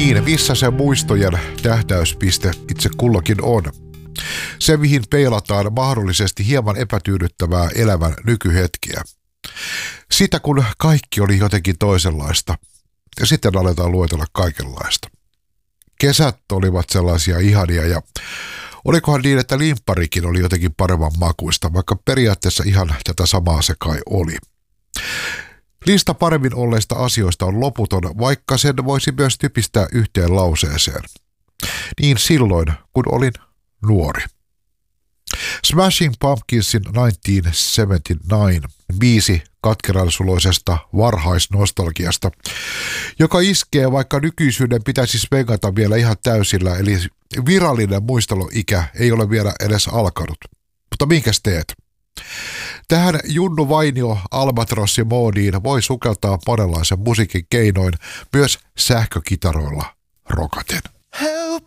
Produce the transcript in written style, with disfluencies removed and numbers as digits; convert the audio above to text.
Niin, missä se muistojen tähtäyspiste itse kullakin on. Se, mihin peilataan mahdollisesti hieman epätyydyttävää elämän nykyhetkiä. Sitä, kun kaikki oli jotenkin toisenlaista. Ja sitten aletaan luetella kaikenlaista. Kesät olivat sellaisia ihania ja olikohan niin, että limpparikin oli jotenkin paremman makuista, vaikka periaatteessa ihan tätä samaa se kai oli. Lista paremmin olleista asioista on loputon, vaikka sen voisi myös typistää yhteen lauseeseen. Niin silloin, kun olin nuori. Smashing Pumpkinsin 1979 biisi katkeransuloisesta varhaisnostalgiasta, joka iskee, vaikka nykyisyyden pitäisi svengata vielä ihan täysillä, eli virallinen muisteluikä ei ole vielä edes alkanut. Mutta minkäs teet? Tähän Junnu Vainio Albatrossi-moodiin voi sukeltaa monenlaisen musiikin keinoin, myös sähkökitaroilla rokaten.